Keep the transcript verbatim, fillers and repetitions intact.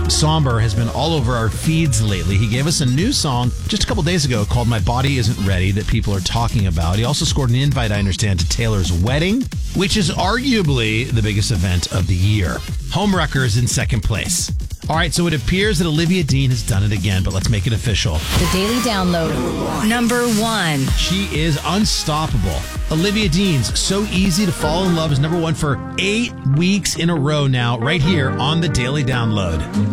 Somber has been all over our feeds lately. He gave us a new song just a couple days ago called My Body Isn't Ready that people are talking about. He also scored an invite, I understand, to Taylor's wedding, which is arguably the biggest event of the year. Homewreckers in second place. All right, so it appears that Olivia Dean has done it again, but let's make it official. The Daily Download. Number one. She is unstoppable. Olivia Dean's So Easy to Fall in Love is number one for eight weeks in a row now, right here on the Daily Download.